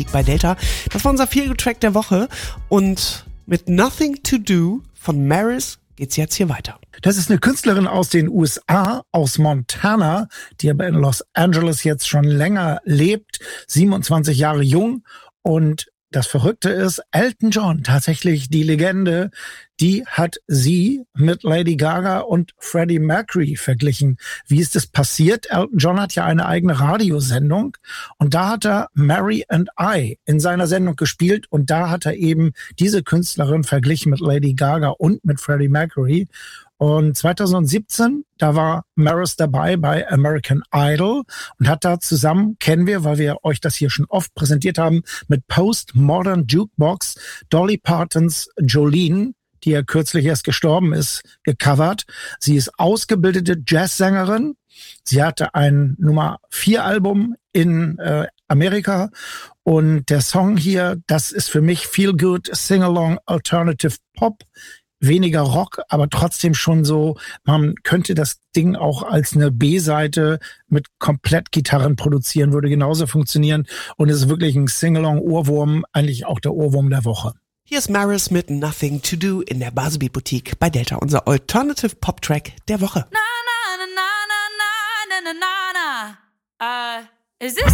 bei Delta. Das war unser Feel-Good-Track der Woche und mit Nothing to Do von Maris geht's jetzt hier weiter. Das ist eine Künstlerin aus den USA, aus Montana, die aber in Los Angeles jetzt schon länger lebt, 27 Jahre jung. Und das Verrückte ist, Elton John, tatsächlich die Legende, die hat sie mit Lady Gaga und Freddie Mercury verglichen. Wie ist das passiert? Elton John hat ja eine eigene Radiosendung und da hat er Mary and I in seiner Sendung gespielt und da hat er eben diese Künstlerin verglichen mit Lady Gaga und mit Freddie Mercury. Und 2017, da war Maris dabei bei American Idol und hat da zusammen, kennen wir, weil wir euch das hier schon oft präsentiert haben, mit Postmodern Jukebox Dolly Partons Jolene, die ja kürzlich erst gestorben ist, gecovert. Sie ist ausgebildete Jazzsängerin. Sie hatte ein Nummer 4 Album in Amerika und der Song hier, das ist für mich Feel Good Sing-Along Alternative Pop. Weniger Rock, aber trotzdem schon so, man könnte das Ding auch als eine B-Seite mit Komplettgitarren produzieren, würde genauso funktionieren und es ist wirklich ein Sing-Along-Ohrwurm, eigentlich auch der Ohrwurm der Woche. Hier ist Maris mit Nothing to Do in der Buzzbeat Boutique bei Delta, unser Alternative Pop Track der Woche. Na na na na na na na na. Is this